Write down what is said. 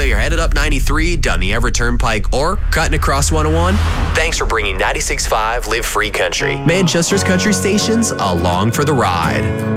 whether you're headed up 93, down the Everett Turnpike, or cutting across 101, thanks for bringing 96.5 Live Free Country, Manchester's country stations, along for the ride.